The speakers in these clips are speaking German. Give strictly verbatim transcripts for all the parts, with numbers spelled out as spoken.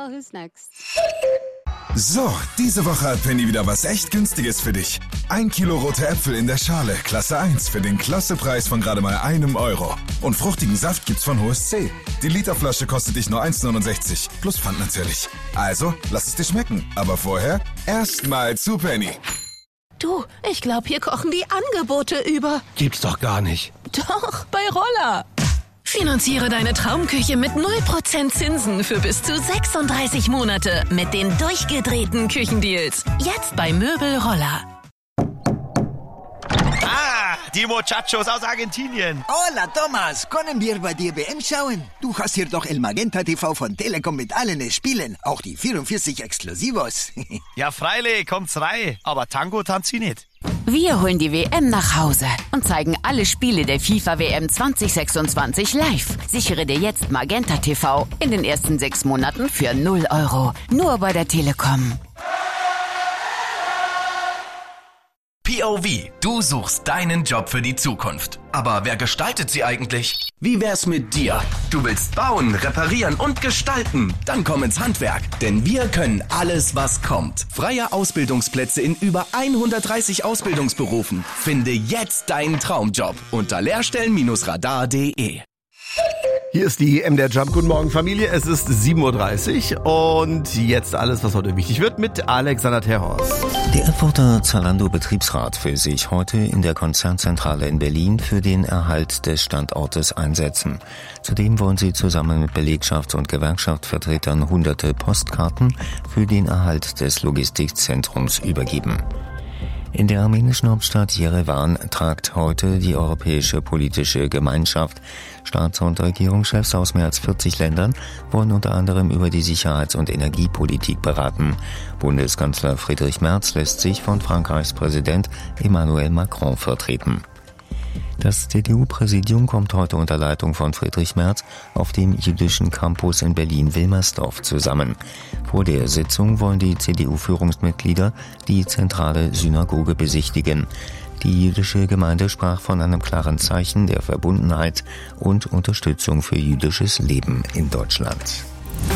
Well, who's next? So, diese Woche hat Penny wieder was echt Günstiges für dich. Ein Kilo rote Äpfel in der Schale, Klasse eins, für den Klassepreis von gerade mal einem Euro. Und fruchtigen Saft gibt's von H S C. Die Literflasche kostet dich nur eins neunundsechzig, plus Pfand natürlich. Also, lass es dir schmecken. Aber vorher erstmal zu Penny. Du, ich glaube, hier kochen die Angebote über. Gibt's doch gar nicht. Doch, bei Roller. Finanziere deine Traumküche mit null Prozent Zinsen für bis zu sechsunddreißig Monate mit den durchgedrehten Küchendeals. Jetzt bei Möbel Roller. Ah, die Muchachos aus Argentinien. Hola, Thomas. Können wir bei dir W M schauen? Du hast hier doch El Magenta T V von Telekom mit allen Spielen. Auch die vierundvierzig Exklusivos. Ja, freilich, kommt's rein. Aber Tango tanzt sie nicht. Wir holen die W M nach Hause und zeigen alle Spiele der FIFA W M zwanzig sechsundzwanzig live. Sichere dir jetzt Magenta T V in den ersten sechs Monaten für null Euro. Nur bei der Telekom. P O V, du suchst deinen Job für die Zukunft. Aber wer gestaltet sie eigentlich? Wie wär's mit dir? Du willst bauen, reparieren und gestalten? Dann komm ins Handwerk, denn wir können alles, was kommt. Freie Ausbildungsplätze in über hundertdreißig Ausbildungsberufen. Finde jetzt deinen Traumjob unter lehrstellen Radar punkt de. Hier ist die M D R Jump. Guten Morgen, Familie. Es ist sieben Uhr dreißig und jetzt alles, was heute wichtig wird, mit Alexander Terhorst. Der Erfurter Zalando-Betriebsrat will sich heute in der Konzernzentrale in Berlin für den Erhalt des Standortes einsetzen. Zudem wollen sie zusammen mit Belegschafts- und Gewerkschaftsvertretern hunderte Postkarten für den Erhalt des Logistikzentrums übergeben. In der armenischen Hauptstadt Jerewan tagt heute die Europäische Politische Gemeinschaft. Staats- und Regierungschefs aus mehr als vierzig Ländern wollen unter anderem über die Sicherheits- und Energiepolitik beraten. Bundeskanzler Friedrich Merz lässt sich von Frankreichs Präsident Emmanuel Macron vertreten. Das C D U-Präsidium kommt heute unter Leitung von Friedrich Merz auf dem jüdischen Campus in Berlin-Wilmersdorf zusammen. Vor der Sitzung wollen die C D U-Führungsmitglieder die zentrale Synagoge besichtigen. Die jüdische Gemeinde sprach von einem klaren Zeichen der Verbundenheit und Unterstützung für jüdisches Leben in Deutschland.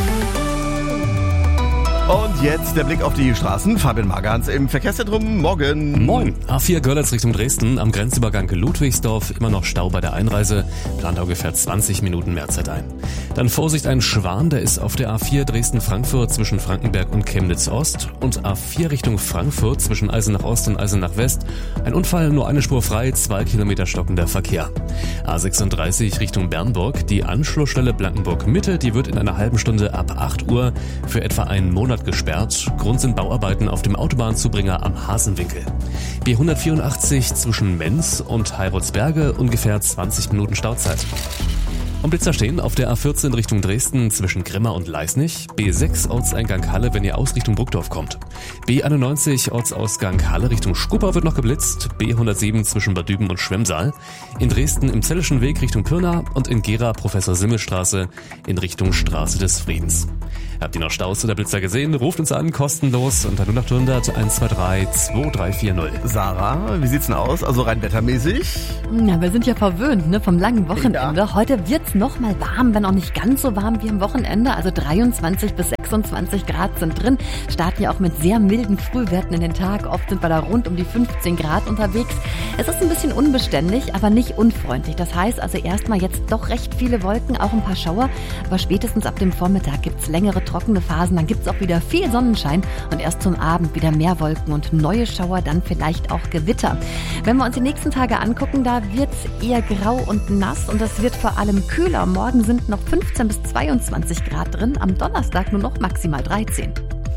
Und jetzt der Blick auf die Straßen. Fabian Magans im Verkehrszentrum. Morgen. Moin. A vier Görlitz Richtung Dresden. Am Grenzübergang Ludwigsdorf. Immer noch Stau bei der Einreise. Plant ungefähr zwanzig Minuten mehr Zeit ein. Dann Vorsicht, ein Schwan. Der ist auf der A vier Dresden-Frankfurt zwischen Frankenberg und Chemnitz-Ost. Und A vier Richtung Frankfurt zwischen Eisenach Ost und Eisenach West. Ein Unfall, nur eine Spur frei. Zwei Kilometer stockender Verkehr. A sechsunddreißig Richtung Bernburg. Die Anschlussstelle Blankenburg-Mitte. Die wird in einer halben Stunde ab acht Uhr für etwa einen Monat gesperrt. Grund sind Bauarbeiten auf dem Autobahnzubringer am Hasenwinkel. B hundertvierundachtzig zwischen Menz und Heiratsberge, ungefähr zwanzig Minuten Stauzeit. Und Blitzer stehen auf der A vierzehn Richtung Dresden zwischen Grimma und Leisnig. B sechs Ortseingang Halle, wenn ihr aus Richtung Burgdorf kommt. B einundneunzig Ortsausgang Halle Richtung Skuppa wird noch geblitzt. B hundertsieben zwischen Bad Düben und Schwemmsaal. In Dresden im Zellischen Weg Richtung Pirna und in Gera Professor-Simmel-Straße in Richtung Straße des Friedens. Habt ihr noch Staus oder Blitzer gesehen? Ruft uns an, kostenlos unter null acht hundert eins zwei drei zwei drei vier null. Sarah, wie sieht's denn aus? Also rein wettermäßig? Ja, wir sind ja verwöhnt, ne, vom langen Wochenende. Ja. Heute wird's noch mal warm, wenn auch nicht ganz so warm wie am Wochenende. Also dreiundzwanzig bis sechsundzwanzig Grad sind drin. Starten ja auch mit sehr milden Frühwerten in den Tag. Oft sind wir da rund um die fünfzehn Grad unterwegs. Es ist ein bisschen unbeständig, aber nicht unfreundlich. Das heißt also erstmal jetzt doch recht viele Wolken, auch ein paar Schauer. Aber spätestens ab dem Vormittag gibt's längere trockene Phasen. Dann gibt's auch wieder viel Sonnenschein und erst zum Abend wieder mehr Wolken und neue Schauer, dann vielleicht auch Gewitter. Wenn wir uns die nächsten Tage angucken, da wird's eher grau und nass und es wird vor allem kühler. Morgen sind noch fünfzehn bis zweiundzwanzig Grad drin, am Donnerstag nur noch maximal dreizehn.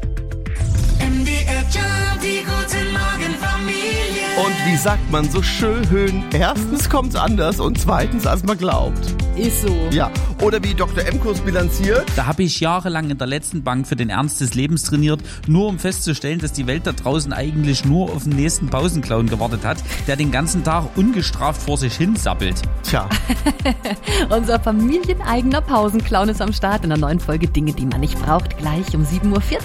M D R Jump, die guten Morgen Familie. Und wie sagt man so schön? Erstens kommt's anders und zweitens, als man glaubt. Ist so. Ja, oder wie Doktor M-Kurs bilanziert. Da habe ich jahrelang in der letzten Bank für den Ernst des Lebens trainiert, nur um festzustellen, dass die Welt da draußen eigentlich nur auf den nächsten Pausenclown gewartet hat, der den ganzen Tag ungestraft vor sich hin sappelt. Tja. Unser familieneigener Pausenclown ist am Start in der neuen Folge Dinge, die man nicht braucht, gleich um sieben Uhr vierzig.